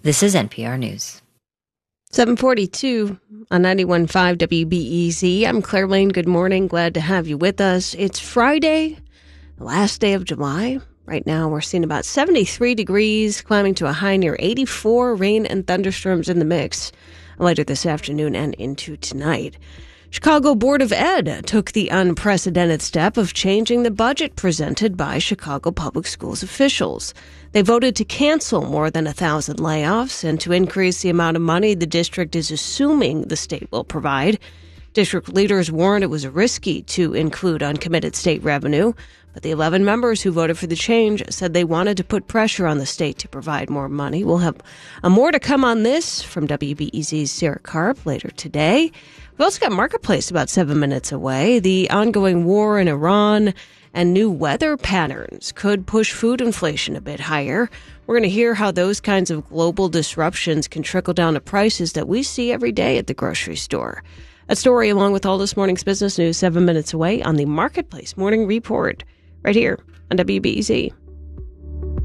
This is NPR News. 742 on 91.5 WBEZ. I'm Claire Lane. Good morning. Glad to have you with us. It's Friday, the last day of July. Right now, we're seeing about 73 degrees, climbing to a high near 84, rain and thunderstorms in the mix later this afternoon and into tonight. Chicago Board of Ed took the unprecedented step of changing the budget presented by Chicago Public Schools officials. They voted to cancel more than 1,000 layoffs and to increase the amount of money the district is assuming the state will provide. District leaders warned it was risky to include uncommitted state revenue, but the 11 members who voted for the change said they wanted to put pressure on the state to provide more money. We'll have more to come on this from WBEZ's Sarah Karp later today. We've also got Marketplace about 7 minutes away. The ongoing war in Iran and new weather patterns could push food inflation a bit higher. We're going to hear how those kinds of global disruptions can trickle down to prices that we see every day at the grocery store. A story along with all this morning's business news 7 minutes away on the Marketplace Morning Report right here on WBEZ.